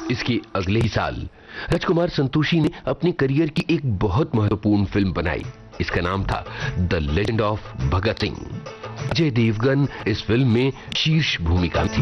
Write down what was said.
इसके अगले ही साल राजकुमार संतोषी ने अपने करियर की एक बहुत महत्वपूर्ण फिल्म बनाई। इसका नाम था the legend of Bhagat Singh. Ajay Devgan इस फिल्म में शीर्ष भूमिका थी।